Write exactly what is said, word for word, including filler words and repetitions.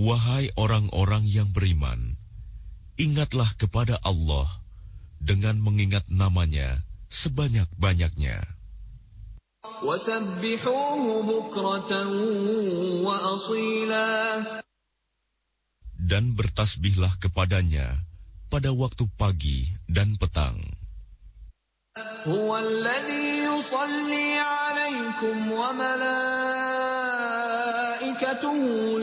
Wahai orang-orang yang beriman, ingatlah kepada Allah dengan mengingat namanya sebanyak-banyaknya. Dan bertasbihlah kepadanya pada waktu pagi dan petang. Huwa alladhi yusalli 'alaikum wa malaikatuhu